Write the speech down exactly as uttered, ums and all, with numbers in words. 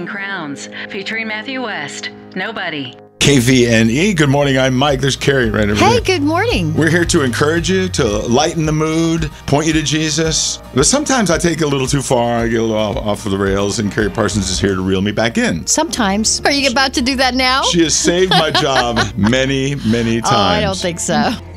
Casting Crowns, featuring Matthew West. Nobody. K V N E. Good morning. I'm Mike. There's Carrie right over Hey, there. good morning. We're here to encourage you, to lighten the mood, point you to Jesus. But sometimes I take it a little too far. I get a little off, off of the rails, and Carrie Parsons is here to reel me back in. Sometimes. Are you about to do that now? She has saved my job many, many times. Oh, I don't think so.